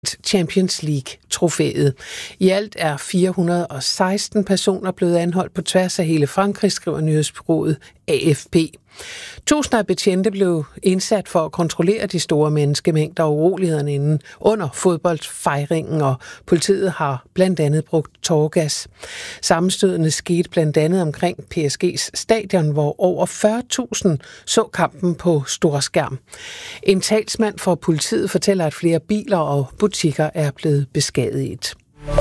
Champions League-trofæet. I alt er 416 personer blevet anholdt på tværs af hele Frankrig, skriver nyhedsbureauet AFP. Tusinder af betjente blev indsat for at kontrollere de store menneskemængder og urolighederne under fodboldfejringen, og politiet har blandt andet brugt tåregas. Sammenstødene skete blandt andet omkring PSG's stadion, hvor over 40.000 så kampen på storskærm. En talsmand for politiet fortæller, at flere biler og butikker er blevet beskadiget.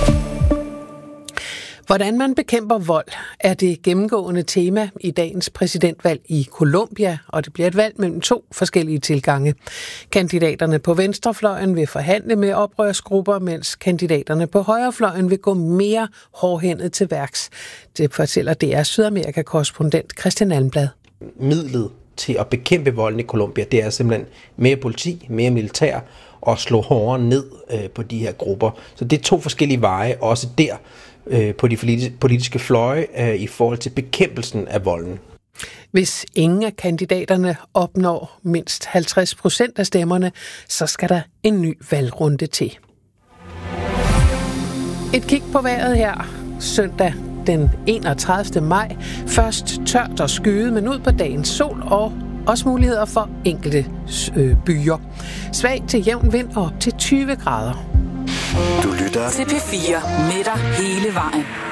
Hvordan man bekæmper vold er det gennemgående tema i dagens præsidentvalg i Colombia, og det bliver et valg mellem to forskellige tilgange. Kandidaterne på venstrefløjen vil forhandle med oprørsgrupper, mens kandidaterne på højrefløjen vil gå mere hårdhændet til værks. Det fortæller DR Sydamerika-korrespondent Christian Almblad. Midlet til at bekæmpe volden i Colombia, det er simpelthen mere politi, mere militær og slå hårdere ned på de her grupper. Så det er to forskellige veje, også der på de politiske fløje i forhold til bekæmpelsen af volden. Hvis ingen af kandidaterne opnår mindst 50% af stemmerne, så skal der en ny valgrunde til. Et kig på vejret her søndag den 31. maj. Først tørt og skyet, men ud på dagens sol og også muligheder for enkelte byer. Svag til jævn vind og op til 20 grader. Du lytter til P4 med dig hele vejen.